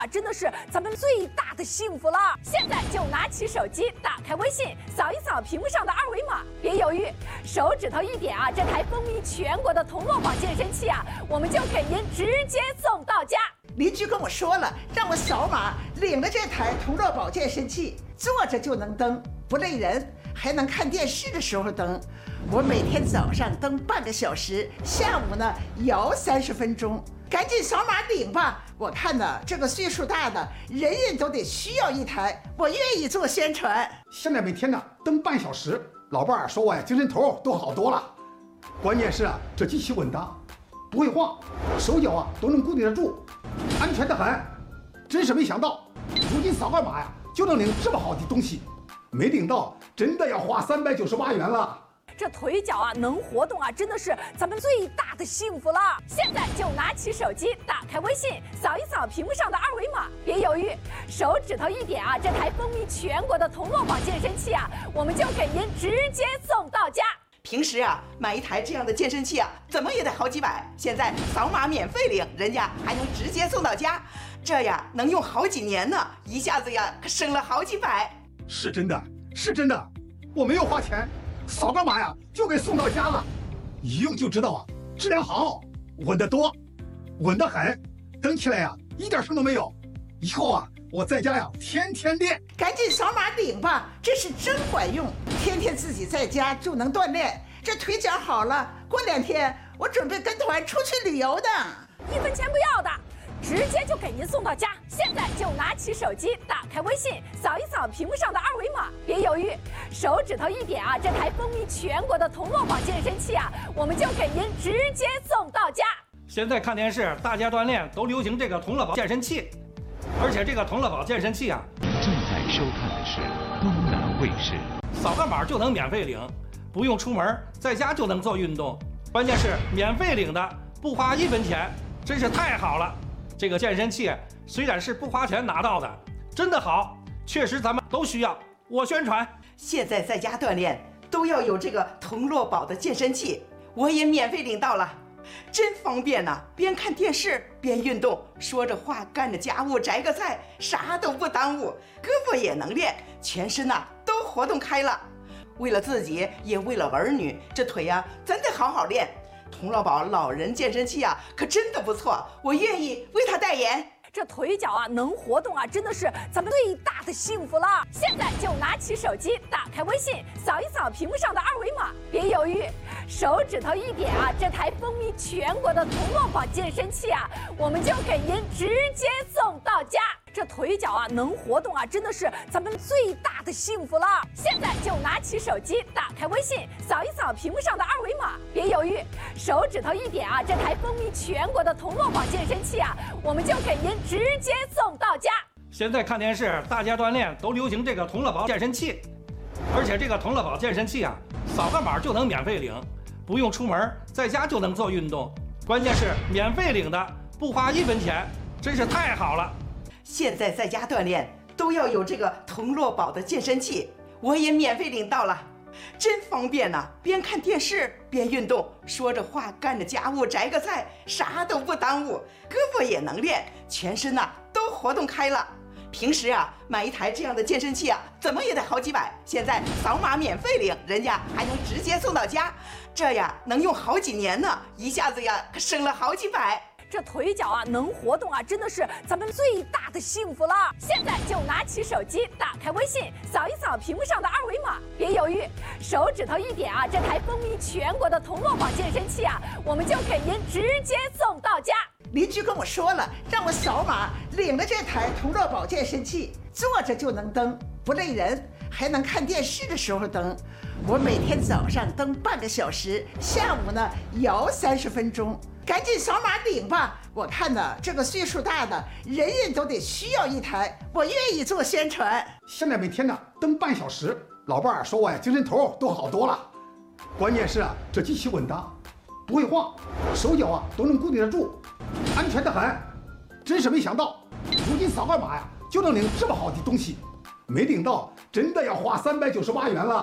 真的是咱们最大的幸福了！现在就拿起手机，打开微信，扫一扫屏幕上的二维码，别犹豫，手指头一点啊，这台风靡全国的童乐宝健身器啊，我们就给您直接送到家。 邻居跟我说了，让我扫码领了这台童乐宝健身器，坐着就能蹬，不累人，还能看电视的时候蹬。我每天早上蹬半个小时，下午呢摇30分钟。赶紧扫码领吧！我看呢，这个岁数大的人人都得需要一台，我愿意做宣传。 现在每天呢蹬半小时，老伴儿说我呀精神头都好多了。关键是啊，这机器稳当，不会晃，手脚啊都能固定得住，安全得很。真是没想到，如今扫个码呀就能领这么好的东西，没领到真的要花398元了。 这腿脚啊能活动啊，真的是咱们最大的幸福了！现在就拿起手机，打开微信，扫一扫屏幕上的二维码，别犹豫，手指头一点啊，这台风靡全国的童乐宝健身器啊，我们就给您直接送到家。 平时啊买一台这样的健身器啊，怎么也得好几百，现在扫码免费领，人家还能直接送到家，这呀能用好几年呢，一下子呀可省了好几百。 是真的，是真的，我没有花钱。扫个码呀，就给送到家了，一用就知道啊，质量好，稳得多，稳得很，蹬起来呀一点声都没有。以后啊，我在家呀天天练。赶紧扫码领吧，这是真管用，天天自己在家就能锻炼，这腿脚好了，过2天我准备跟团出去旅游的 ，1分钱不要的。直接就给您送到家！现在就拿起手机，打开微信，扫一扫屏幕上的二维码，别犹豫，手指头一点啊，这台风靡全国的童乐宝健身器啊，我们就给您直接送到家。 现在看电视，大家锻炼都流行这个童乐宝健身器，而且这个童乐宝健身器啊， 正在收看的是东南卫视。 扫个码就能免费领，不用出门，在家就能做运动，关键是免费领的，不花1分钱，真是太好了。这个健身器虽然是不花钱拿到的，真的好，确实咱们都需要。我宣传， 现在在家锻炼都要有这个童乐宝的健身器，我也免费领到了，真方便呐！边看电视边运动，说着话干着家务，摘个菜，啥都不耽误，胳膊也能练，全身呐都活动开了。为了自己，也为了儿女，这腿呀真得好好练。童乐宝老人健身器啊，可真的不错，我愿意为他代言。 这腿脚啊能活动啊，真的是咱们最大的幸福了！现在就拿起手机，打开微信，扫一扫屏幕上的二维码，别犹豫，手指头一点啊，这台风靡全国的童乐宝健身器啊，我们就给您直接送到家。这腿脚啊能活动啊，真的是咱们最大的幸福了！现在就拿起手机，打开微信，扫一扫屏幕上的二维码，别犹豫，手指头一点啊，这台风靡全国的童乐宝健身器啊，我们就给您直接送到家。 现在看电视，大家锻炼都流行这个童乐宝健身器，而且这个童乐宝健身器啊，扫个码就能免费领，不用出门，在家就能做运动，关键是免费领的，不花1分钱，真是太好了。 现在在家锻炼都要有这个童乐宝的健身器，我也免费领到了，真方便呐！边看电视边运动，说着话干着家务，摘个菜，啥都不耽误，胳膊也能练，全身呐都活动开了。平时啊买一台这样的健身器啊，怎么也得好几百，现在扫码免费领，人家还能直接送到家，这呀能用好几年呢，一下子呀可省了好几百。 这腿脚啊能活动啊，真的是咱们最大的幸福了！现在就拿起手机，打开微信，扫一扫屏幕上的二维码，别犹豫，手指头一点啊，这台风靡全国的童乐宝健身器啊，我们就给您直接送到家。 邻居跟我说了，让我扫码领了这台童乐宝健身器，坐着就能蹬，不累人，还能看电视的时候蹬。我每天早上蹬半个小时，下午呢摇30分钟。赶紧扫码领吧！我看呢，这个岁数大的人人都得需要一台，我愿意做宣传。 现在每天呢蹬半小时，老伴儿说我呀精神头都好多了。关键是啊，这机器稳当，不会晃，手脚啊都能固定得住，安全得很。真是没想到，如今扫个码呀就能领这么好的东西，没领到真的要花398元了。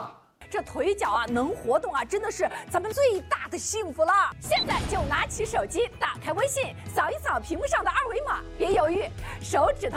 这腿脚啊能活动啊，真的是咱们最大的幸福了。现在就拿起手机，打开微信，扫一扫屏幕上的二维码，别犹豫，手指头